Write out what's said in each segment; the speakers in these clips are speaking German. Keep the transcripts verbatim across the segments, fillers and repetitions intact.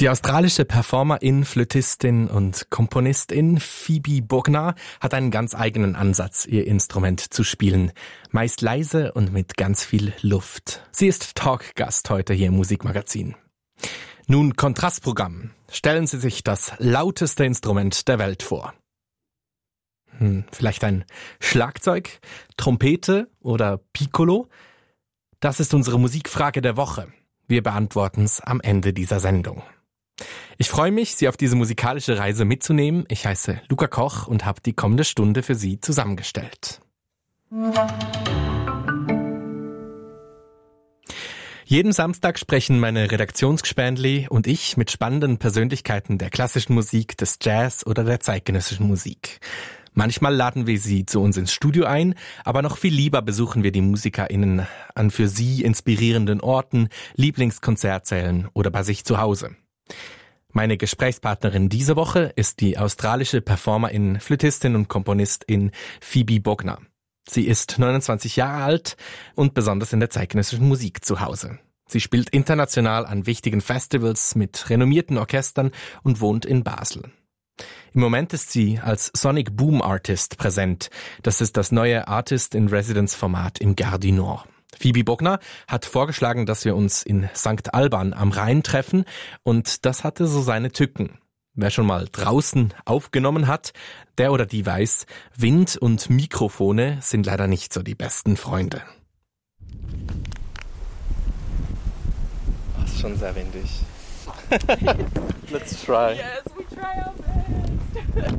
Die australische Performerin, Flötistin und Komponistin Phoebe Bognar hat einen ganz eigenen Ansatz, ihr Instrument zu spielen. Meist leise und mit ganz viel Luft. Sie ist Talkgast heute hier im Musikmagazin. Nun Kontrastprogramm. Stellen Sie sich das lauteste Instrument der Welt vor. Hm, vielleicht ein Schlagzeug, Trompete oder Piccolo? Das ist unsere Musikfrage der Woche. Wir beantworten es am Ende dieser Sendung. Ich freue mich, Sie auf diese musikalische Reise mitzunehmen. Ich heiße Luca Koch und habe die kommende Stunde für Sie zusammengestellt. Jeden Samstag sprechen meine Redaktionsgespendli und ich mit spannenden Persönlichkeiten der klassischen Musik, des Jazz oder der zeitgenössischen Musik. Manchmal laden wir sie zu uns ins Studio ein, aber noch viel lieber besuchen wir die MusikerInnen an für sie inspirierenden Orten, Lieblingskonzertsälen oder bei sich zu Hause. Meine Gesprächspartnerin diese Woche ist die australische Performerin, Flötistin und Komponistin Phoebe Bognar. Sie ist neunundzwanzig Jahre alt und besonders in der zeitgenössischen Musik zu Hause. Sie spielt international an wichtigen Festivals mit renommierten Orchestern und wohnt in Basel. Im Moment ist sie als Sonic Boom Artist präsent. Das ist das neue Artist-in-Residence-Format im Gare du Nord. Phoebe Bognar hat vorgeschlagen, dass wir uns in Sankt Alban am Rhein treffen und das hatte so seine Tücken. Wer schon mal draußen aufgenommen hat, der oder die weiß, Wind und Mikrofone sind leider nicht so die besten Freunde. Das ist schon sehr windig. Let's try. Yes, we try our best.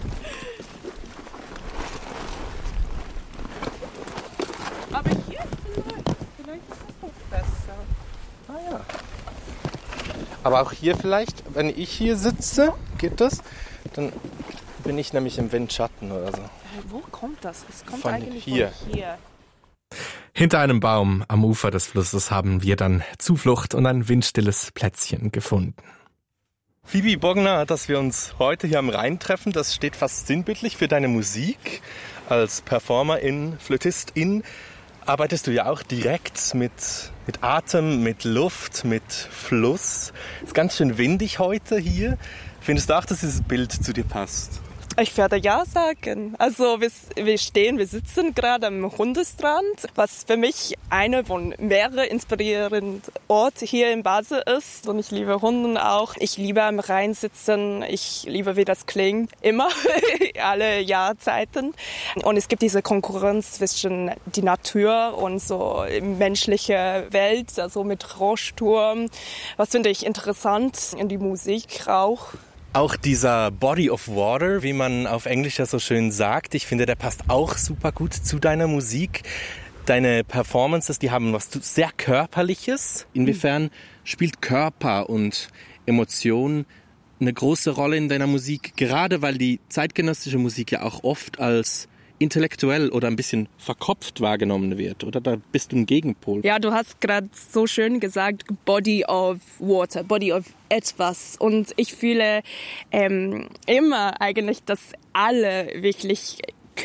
Aber hier vielleicht, vielleicht ist es doch besser. Ah ja. Aber auch hier vielleicht, wenn ich hier sitze, geht das? Dann bin ich nämlich im Windschatten oder so. Wo kommt das? Es kommt Von eigentlich hier. von hier. Hinter einem Baum am Ufer des Flusses haben wir dann Zuflucht und ein windstilles Plätzchen gefunden. Phoebe Bognar, dass wir uns heute hier am Rhein treffen, das steht fast sinnbildlich für deine Musik. Als Performerin, Flötistin arbeitest du ja auch direkt mit, mit Atem, mit Luft, mit Fluss. Ist ganz schön windig heute hier. Findest du auch, dass dieses Bild zu dir passt? Ich werde ja sagen. Also wir, wir stehen, wir sitzen gerade am Hundestrand, was für mich einer von mehreren inspirierenden Orten hier in Basel ist. Und ich liebe Hunden auch. Ich liebe am Rhein sitzen. Ich liebe, wie das klingt. Immer, alle Jahrzeiten. Und es gibt diese Konkurrenz zwischen die Natur und so menschliche Welt, also mit Rollsturm. Was finde ich interessant in die Musik auch. Auch dieser Body of Water, wie man auf Englisch ja so schön sagt, ich finde, der passt auch super gut zu deiner Musik. Deine Performances, die haben was sehr Körperliches. Inwiefern spielt Körper und Emotion eine große Rolle in deiner Musik? Gerade weil die zeitgenössische Musik ja auch oft als intellektuell oder ein bisschen verkopft wahrgenommen wird, oder? Da bist du ein Gegenpol. Ja, du hast gerade so schön gesagt, Body of Water, Body of etwas. Und ich fühle ähm, immer eigentlich, dass alle wirklich